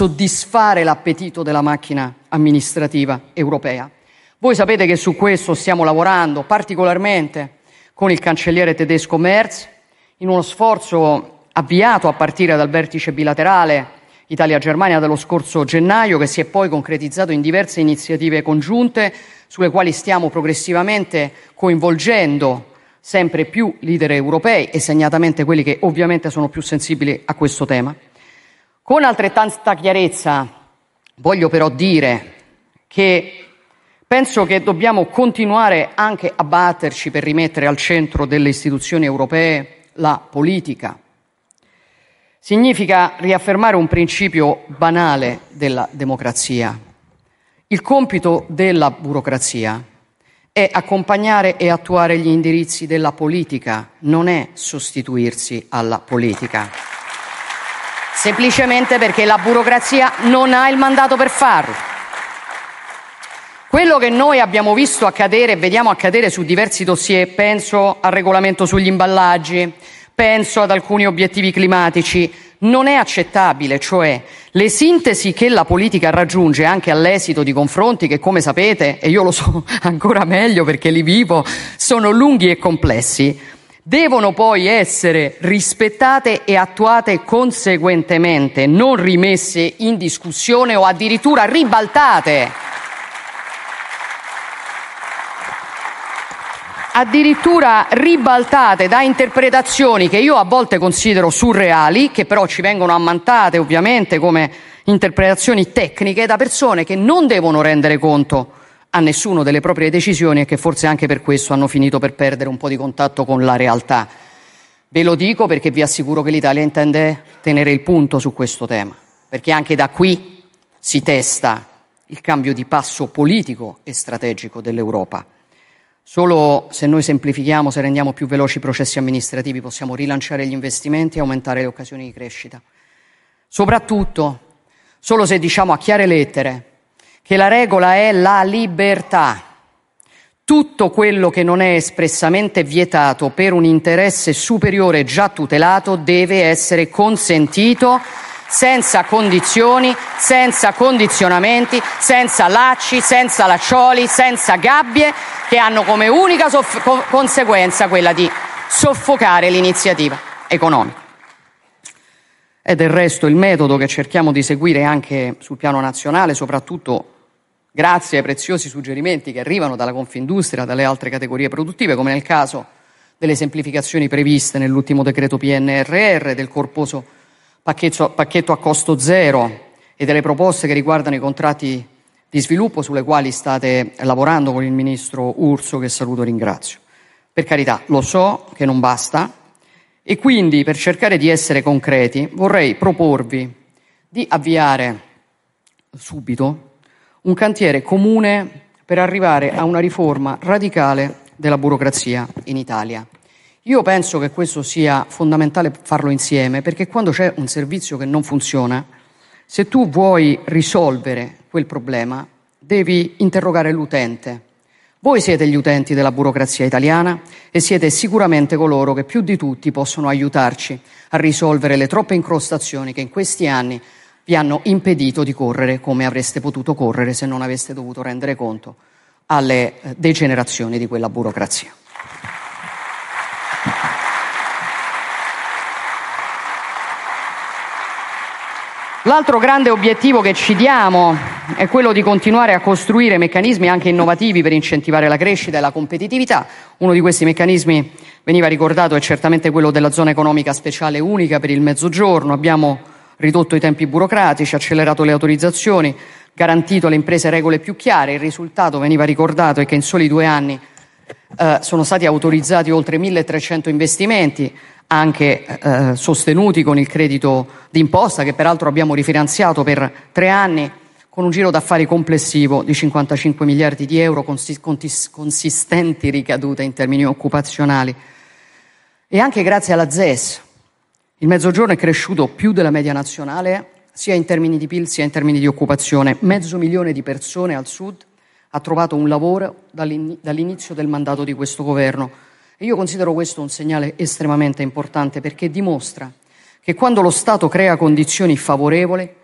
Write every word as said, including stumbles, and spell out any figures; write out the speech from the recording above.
soddisfare l'appetito della macchina amministrativa europea. Voi sapete che su questo stiamo lavorando particolarmente con il cancelliere tedesco Merz, in uno sforzo avviato a partire dal vertice bilaterale Italia-Germania dello scorso gennaio, che si è poi concretizzato in diverse iniziative congiunte, sulle quali stiamo progressivamente coinvolgendo sempre più leader europei e segnatamente quelli che ovviamente sono più sensibili a questo tema. Con altrettanta chiarezza voglio però dire che penso che dobbiamo continuare anche a batterci per rimettere al centro delle istituzioni europee la politica. Significa riaffermare un principio banale della democrazia. Il compito della burocrazia è accompagnare e attuare gli indirizzi della politica, non è sostituirsi alla politica. Semplicemente perché la burocrazia non ha il mandato per farlo. Quello che noi abbiamo visto accadere e vediamo accadere su diversi dossier, penso al regolamento sugli imballaggi, penso ad alcuni obiettivi climatici, non è accettabile, cioè le sintesi che la politica raggiunge anche all'esito di confronti che, come sapete, e io lo so ancora meglio perché li vivo, sono lunghi e complessi, devono poi essere rispettate e attuate conseguentemente, non rimesse in discussione o addirittura ribaltate. Addirittura ribaltate da interpretazioni che io a volte considero surreali, che però ci vengono ammantate ovviamente come interpretazioni tecniche da persone che non devono rendere conto a nessuno delle proprie decisioni e che forse anche per questo hanno finito per perdere un po' di contatto con la realtà. Ve lo dico perché vi assicuro che l'Italia intende tenere il punto su questo tema, perché anche da qui si testa il cambio di passo politico e strategico dell'Europa. Solo se noi semplifichiamo, se rendiamo più veloci i processi amministrativi, possiamo rilanciare gli investimenti e aumentare le occasioni di crescita. Soprattutto, solo se diciamo a chiare lettere che la regola è la libertà. Tutto quello che non è espressamente vietato per un interesse superiore già tutelato deve essere consentito senza condizioni, senza condizionamenti, senza lacci, senza laccioli, senza gabbie che hanno come unica soff- co- conseguenza quella di soffocare l'iniziativa economica. È del resto il metodo che cerchiamo di seguire anche sul piano nazionale, soprattutto grazie ai preziosi suggerimenti che arrivano dalla Confindustria, dalle altre categorie produttive, come nel caso delle semplificazioni previste nell'ultimo decreto P N R R, del corposo pacchetto, pacchetto a costo zero e delle proposte che riguardano i contratti di sviluppo sulle quali state lavorando con il ministro Urso, che saluto e ringrazio. Per carità, lo so che non basta e quindi, per cercare di essere concreti, vorrei proporvi di avviare subito un cantiere comune per arrivare a una riforma radicale della burocrazia in Italia. Io penso che questo sia fondamentale farlo insieme, perché quando c'è un servizio che non funziona, se tu vuoi risolvere quel problema, devi interrogare l'utente. Voi siete gli utenti della burocrazia italiana e siete sicuramente coloro che più di tutti possono aiutarci a risolvere le troppe incrostazioni che in questi anni vi hanno impedito di correre come avreste potuto correre se non aveste dovuto rendere conto alle degenerazioni di quella burocrazia. L'altro grande obiettivo che ci diamo è quello di continuare a costruire meccanismi anche innovativi per incentivare la crescita e la competitività. Uno di questi meccanismi, veniva ricordato, è certamente quello della zona economica speciale unica per il Mezzogiorno. Abbiamo ridotto i tempi burocratici, accelerato le autorizzazioni, garantito alle imprese regole più chiare. Il risultato, veniva ricordato, è che in soli due anni eh, sono stati autorizzati oltre milletrecento investimenti, anche eh, sostenuti con il credito d'imposta, che peraltro abbiamo rifinanziato per tre anni, con un giro d'affari complessivo di cinquantacinque miliardi di euro, consistenti ricadute in termini occupazionali. E anche grazie alla Z E S il Mezzogiorno è cresciuto più della media nazionale, sia in termini di P I L sia in termini di occupazione. Mezzo milione di persone al sud ha trovato un lavoro dall'inizio del mandato di questo governo. E io considero questo un segnale estremamente importante, perché dimostra che quando lo Stato crea condizioni favorevoli,